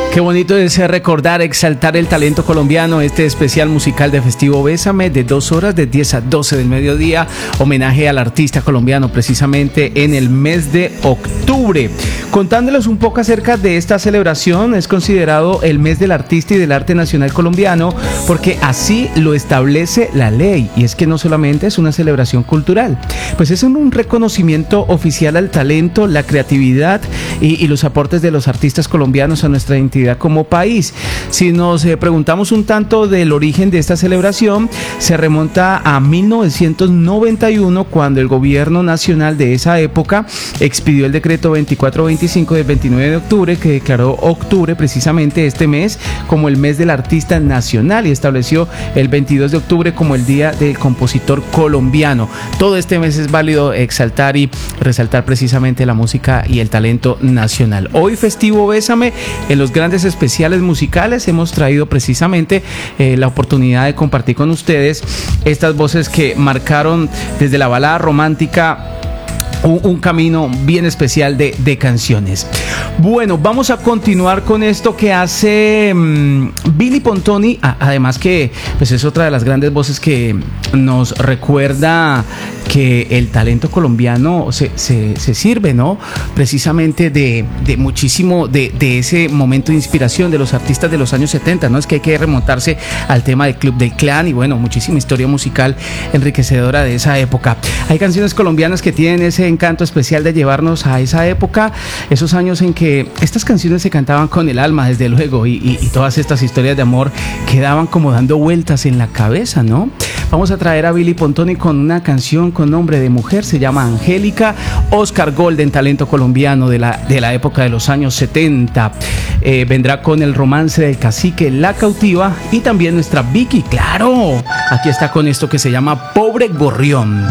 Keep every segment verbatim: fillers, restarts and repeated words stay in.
Qué bonito es recordar, exaltar el talento colombiano. Este especial musical de Festivo Bésame de dos horas, de diez a doce del mediodía. Homenaje al artista colombiano precisamente en el mes de octubre. Contándoles un poco acerca de esta celebración, es considerado el mes del artista y del arte nacional colombiano porque así lo establece la ley. Y es que no solamente es una celebración cultural, pues es un reconocimiento oficial al talento, la creatividad y, y los aportes de los artistas colombianos a nuestra identidad como país. Si nos eh, preguntamos un tanto del origen de esta celebración, se remonta a mil novecientos noventa y uno, cuando el gobierno nacional de esa época expidió el decreto veinticuatro veinticinco del veintinueve de octubre, que declaró octubre, precisamente este mes, como el mes del artista nacional y estableció el veintidós de octubre como el día del compositor colombiano. Todo este mes es válido exaltar y resaltar precisamente la música y el talento nacional. Hoy Festivo Bésame, en los grandes especiales musicales hemos traído precisamente eh, la oportunidad de compartir con ustedes estas voces que marcaron desde la balada romántica Un, un camino bien especial de, de canciones. Bueno, vamos a continuar con esto que hace um, Billy Pontoni, a, además que pues es otra de las grandes voces que nos recuerda que el talento colombiano se, se, se sirve, ¿no? Precisamente de, de muchísimo de, de ese momento de inspiración de los artistas de los años setenta, ¿no? Es que hay que remontarse al tema del Club del Clan y bueno, muchísima historia musical enriquecedora de esa época. Hay canciones colombianas que tienen ese encanto especial de llevarnos a esa época, esos años en que estas canciones se cantaban con el alma, desde luego, y, y, y todas estas historias de amor quedaban como dando vueltas en la cabeza, ¿no? Vamos a traer a Billy Pontoni con una canción con nombre de mujer, se llama Angélica. Oscar Golden, talento colombiano de la, de la época de los años setenta. Eh, vendrá con el romance del cacique La Cautiva y también nuestra Vicky, claro. Aquí está con esto que se llama Pobre Gorrión.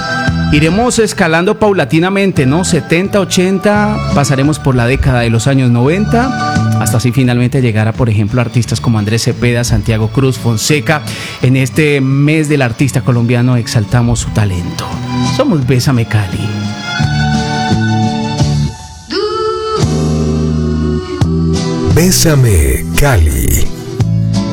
Iremos escalando paulatinamente, ¿no? setenta, ochenta, pasaremos por la década de los años noventa, hasta así finalmente llegar a, por ejemplo, artistas como Andrés Cepeda, Santiago Cruz, Fonseca. En este mes del artista colombiano exaltamos su talento. Somos Bésame Cali. Bésame Cali.